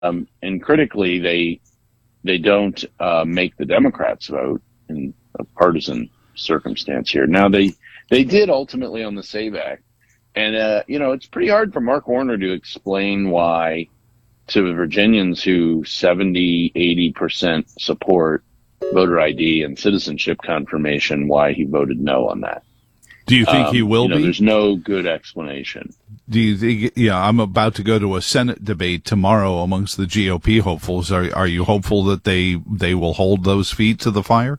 And critically, they don't make the Democrats vote in a partisan circumstance here. Now, they did ultimately on the SAVE Act. And, it's pretty hard for Mark Warner to explain why to Virginians who 70, 80% support voter ID and citizenship confirmation, why he voted no on that. Do you think he will be? There's no good explanation. Do you think, I'm about to go to a Senate debate tomorrow amongst the GOP hopefuls. Are you hopeful that they will hold those feet to the fire?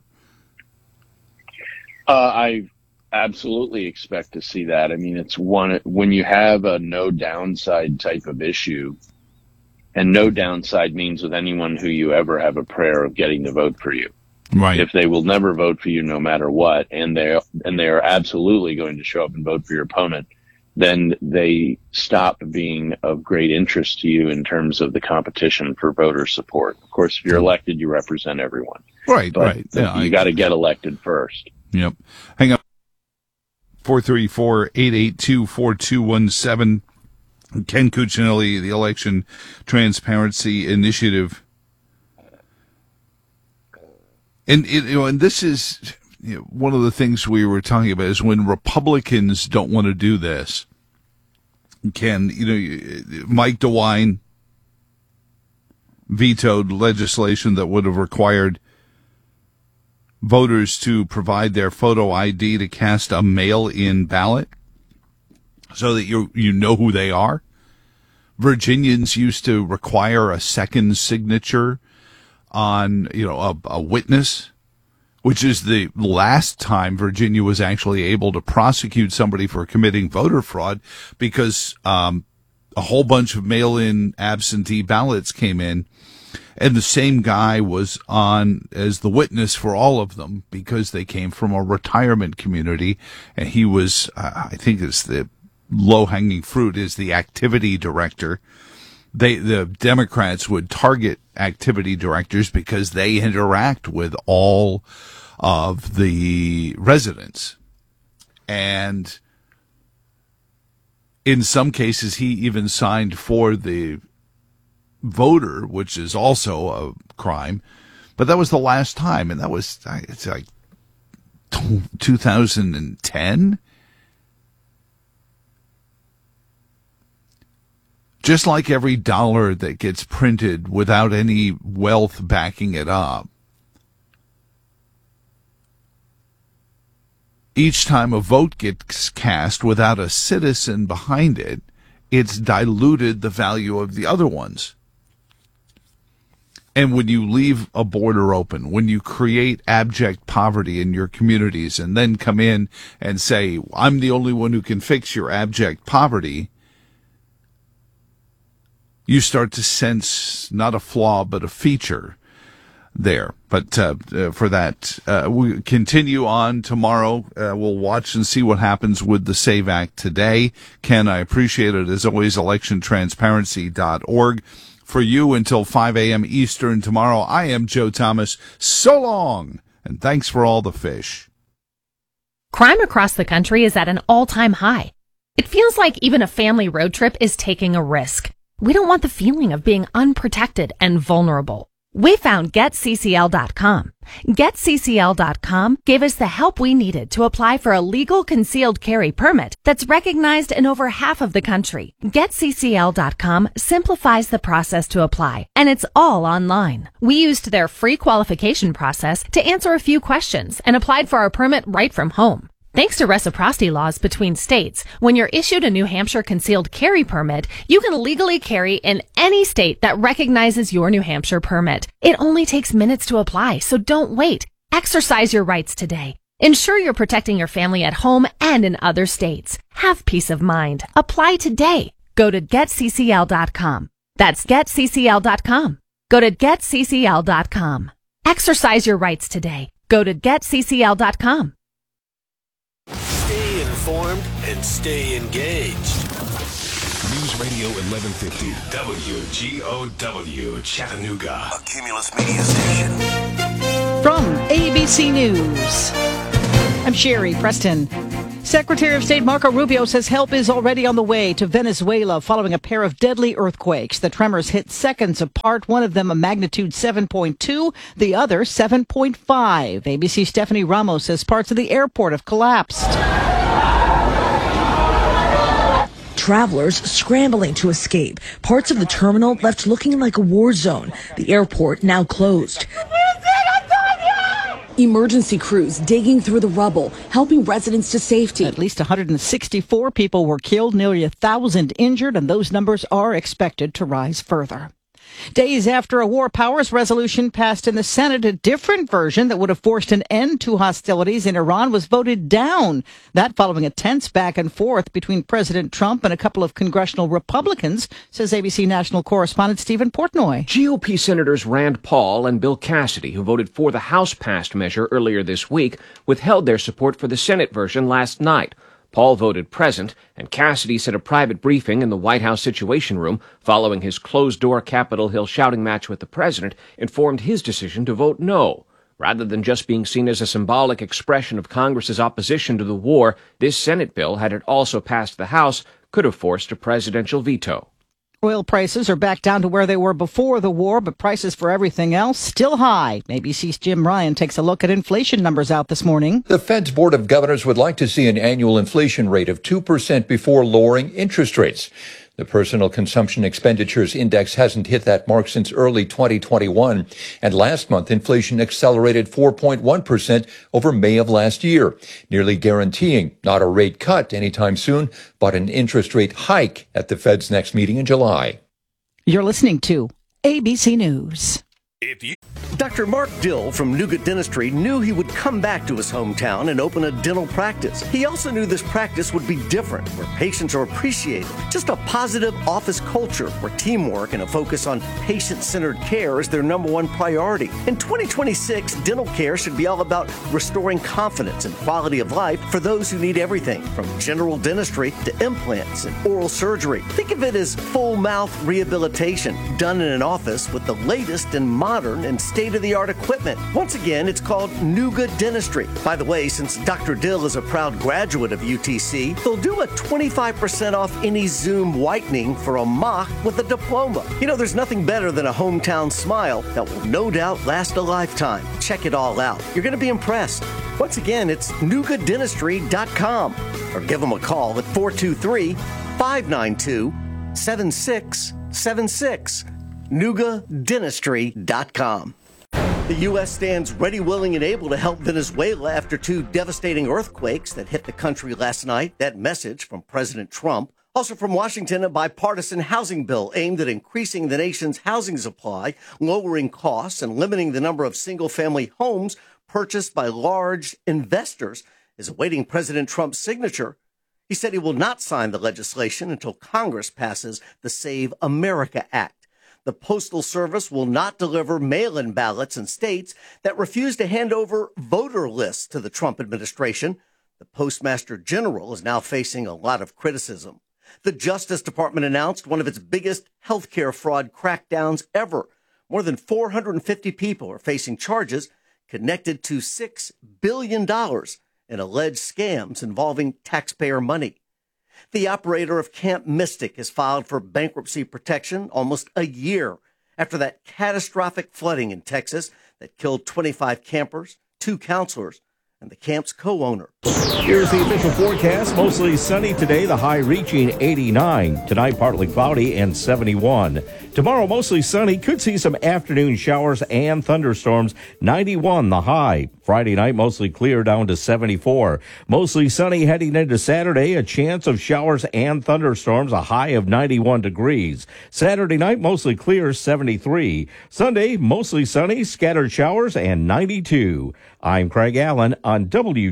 I absolutely expect to see that. I mean, it's when you have a no downside type of issue, and no downside means with anyone who you ever have a prayer of getting to vote for you. Right. If they will never vote for you no matter what, and they are absolutely going to show up and vote for your opponent, then they stop being of great interest to you in terms of the competition for voter support. Of course, if you're elected, you represent everyone. Right, but right. Yeah, you got to get elected first. Yep. Hang on. 434-882-4217. Ken Cuccinelli, the Election Transparency Initiative. And this is one of the things we were talking about is when Republicans don't want to do this. Ken, Mike DeWine vetoed legislation that would have required voters to provide their photo ID to cast a mail-in ballot so that you know who they are. Virginians used to require a second signature on, a witness, which is the last time Virginia was actually able to prosecute somebody for committing voter fraud because a whole bunch of mail-in absentee ballots came in. And the same guy was on as the witness for all of them because they came from a retirement community. And he was, I think it's the low-hanging fruit, is the activity director. The Democrats would target activity directors because they interact with all of the residents. And in some cases, he even signed for the voter, which is also a crime, but that was the last time, and that was, it's like 2010. Just like every dollar that gets printed without any wealth backing it up, each time a vote gets cast without a citizen behind it, it's diluted the value of the other ones. And when you leave a border open, when you create abject poverty in your communities and then come in and say, I'm the only one who can fix your abject poverty, you start to sense not a flaw, but a feature there. But for that, we continue on tomorrow. We'll watch and see what happens with the SAVE Act today. Ken, I appreciate it. As always, electiontransparency.org. For you until 5 a.m. Eastern tomorrow, I am Joe Thomas. So long, and thanks for all the fish. Crime across the country is at an all-time high. It feels like even a family road trip is taking a risk. We don't want the feeling of being unprotected and vulnerable. We found GetCCL.com. GetCCL.com gave us the help we needed to apply for a legal concealed carry permit that's recognized in over half of the country. GetCCL.com simplifies the process to apply, and it's all online. We used their free qualification process to answer a few questions and applied for our permit right from home. Thanks to reciprocity laws between states, when you're issued a New Hampshire concealed carry permit, you can legally carry in any state that recognizes your New Hampshire permit. It only takes minutes to apply, so don't wait. Exercise your rights today. Ensure you're protecting your family at home and in other states. Have peace of mind. Apply today. Go to GetCCL.com. That's GetCCL.com. Go to GetCCL.com. Exercise your rights today. Go to GetCCL.com. Stay informed and stay engaged. News Radio 1150 WGOW Chattanooga, a Cumulus Media station. From ABC News, I'm Sherry Preston. Secretary of State Marco Rubio says help is already on the way to Venezuela following a pair of deadly earthquakes. The tremors hit seconds apart, one of them a magnitude 7.2, the other 7.5. ABC Stephanie Ramos says parts of the airport have collapsed. Travelers scrambling to escape. Parts of the terminal left looking like a war zone. The airport now closed. Emergency crews digging through the rubble, helping residents to safety. At least 164 people were killed, nearly 1,000 injured, and those numbers are expected to rise further. Days after a war powers resolution passed in the Senate, a different version that would have forced an end to hostilities in Iran was voted down. That following a tense back and forth between President Trump and a couple of congressional Republicans, says ABC national correspondent Stephen Portnoy. GOP Senators Rand Paul and Bill Cassidy, who voted for the House-passed measure earlier this week, withheld their support for the Senate version last night. Paul voted present, and Cassidy said a private briefing in the White House Situation Room following his closed-door Capitol Hill shouting match with the president informed his decision to vote no. Rather than just being seen as a symbolic expression of Congress's opposition to the war, this Senate bill, had it also passed the House, could have forced a presidential veto. Oil prices are back down to where they were before the war, but prices for everything else still high. ABC's Jim Ryan takes a look at inflation numbers out this morning. The Fed's Board of Governors would like to see an annual inflation rate of 2% before lowering interest rates. The Personal Consumption Expenditures Index hasn't hit that mark since early 2021, and last month inflation accelerated 4.1% over May of last year, nearly guaranteeing not a rate cut anytime soon, but an interest rate hike at the Fed's next meeting in July. You're listening to ABC News. Dr. Mark Dill from Nougat Dentistry knew he would come back to his hometown and open a dental practice. He also knew this practice would be different, where patients are appreciated. Just a positive office culture where teamwork and a focus on patient-centered care is their number one priority. In 2026, dental care should be all about restoring confidence and quality of life for those who need everything, from general dentistry to implants and oral surgery. Think of it as full mouth rehabilitation done in an office with the latest and modern and state-of-the-art equipment. Once again, it's called Nougat Dentistry. By the way, since Dr. Dill is a proud graduate of UTC, they'll do a 25% off any Zoom whitening for a mock with a diploma. You know, there's nothing better than a hometown smile that will no doubt last a lifetime. Check it all out. You're going to be impressed. Once again, it's nougatdentistry.com or give them a call at 423-592-7676. nougatdentistry.com. The U.S. stands ready, willing, and able to help Venezuela after two devastating earthquakes that hit the country last night. That message from President Trump. Also from Washington, a bipartisan housing bill aimed at increasing the nation's housing supply, lowering costs, and limiting the number of single-family homes purchased by large investors is awaiting President Trump's signature. He said he will not sign the legislation until Congress passes the Save America Act. The Postal Service will not deliver mail-in ballots in states that refuse to hand over voter lists to the Trump administration. The Postmaster General is now facing a lot of criticism. The Justice Department announced one of its biggest healthcare fraud crackdowns ever. More than 450 people are facing charges connected to $6 billion in alleged scams involving taxpayer money. The operator of Camp Mystic has filed for bankruptcy protection almost a year after that catastrophic flooding in Texas that killed 25 campers, 2 counselors, and the camp's co-owner. Here's the official forecast. Mostly sunny today, the high reaching 89. Tonight, partly cloudy and 71. Tomorrow, mostly sunny. Could see some afternoon showers and thunderstorms. 91, the high. Friday night, mostly clear, down to 74. Mostly sunny heading into Saturday. A chance of showers and thunderstorms, a high of 91 degrees. Saturday night, mostly clear, 73. Sunday, mostly sunny, scattered showers, and 92. I'm Craig Allen on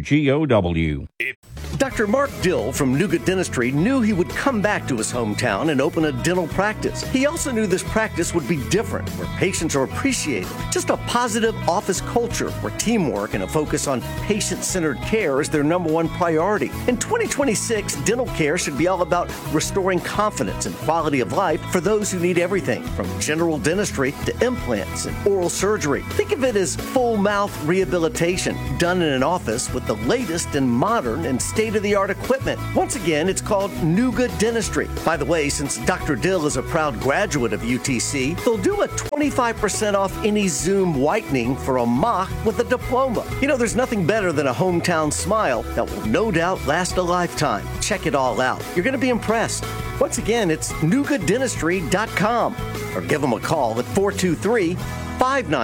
WGOW. Dr. Mark Dill from Nougat Dentistry knew he would come back to his hometown and open a dental practice. He also knew this practice would be different, where patients are appreciated. Just a positive office culture where teamwork and a focus on patient-centered care is their number one priority. In 2026, dental care should be all about restoring confidence and quality of life for those who need everything, from general dentistry to implants and oral surgery. Think of it as full mouth rehabilitation rehabilitation done in an office with the latest and modern and state-of-the-art equipment. Once again, it's called Nuga Dentistry. By the way, since Dr. Dill is a proud graduate of UTC, they'll do a 25% off any Zoom whitening for a mock with a diploma. You know, there's nothing better than a hometown smile that will no doubt last a lifetime. Check it all out. You're going to be impressed. Once again, it's NugaDentistry.com or give them a call at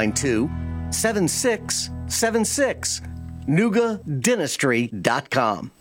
423-592-7676. NugaDentistry.com.